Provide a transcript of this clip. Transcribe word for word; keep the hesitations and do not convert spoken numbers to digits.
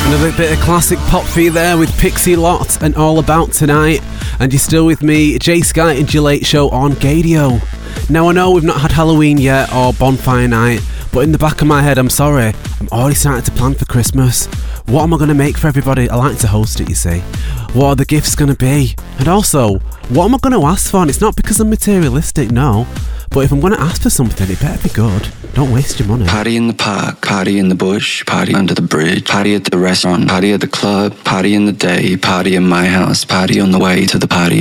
Another bit of classic pop for you there with Pixie Lott and All About Tonight. And you're still with me, Jay Sky and Your Late Show on Gadio. Now I know we've not had Halloween yet or Bonfire Night, but in the back of my head, I'm sorry, I'm already starting to plan for Christmas. What am I going to make for everybody? I like to host it, you see. What are the gifts going to be? And also, what am I going to ask for? And it's not because I'm materialistic, no. But if I'm going to ask for something, it better be good. Don't waste your money. Party in the park, party in the bush, party under the bridge, party at the restaurant, party at the club, party in the day, party in my house, party on the way to the party.